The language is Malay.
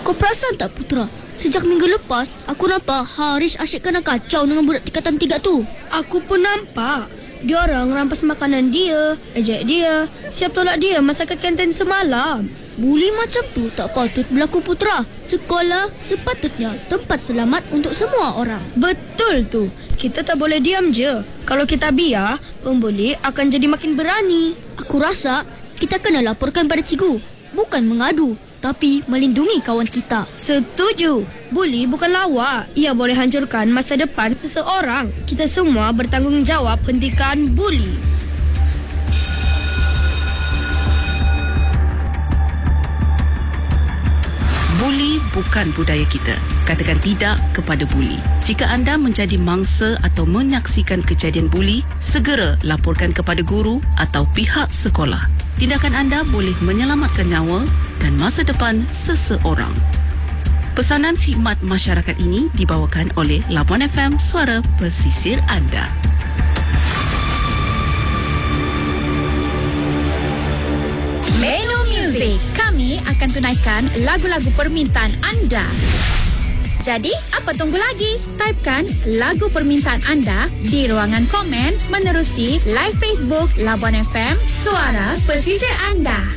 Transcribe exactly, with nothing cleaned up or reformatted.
Kau perasan tak Putra? Sejak minggu lepas, aku nampak Haris asyik kena kacau dengan budak tingkatan tiga tu. Aku pun nampak. Dia orang rampas makanan dia, ejek dia, siap tolak dia masa ke kantin semalam. Buli macam tu tak patut berlaku Putra. Sekolah sepatutnya tempat selamat untuk semua orang. Betul tu. Kita tak boleh diam je. Kalau kita biar, pembuli akan jadi makin berani. Aku rasa kita kena laporkan pada cikgu. Bukan mengadu, tapi melindungi kawan kita. Setuju. Buli bukan lawak. Ia boleh hancurkan masa depan seseorang. Kita semua bertanggungjawab hentikan buli. Buli bukan budaya kita. Katakan tidak kepada buli. Jika anda menjadi mangsa atau menyaksikan kejadian buli, segera laporkan kepada guru atau pihak sekolah. Tindakan anda boleh menyelamatkan nyawa dan masa depan seseorang. Pesanan khidmat masyarakat ini dibawakan oleh Labuan F M, suara pesisir anda. Menu Music. Kami akan tunaikan lagu-lagu permintaan anda. Jadi, apa tunggu lagi? Typekan lagu permintaan anda di ruangan komen menerusi live Facebook Labuan F M, suara pesisir anda.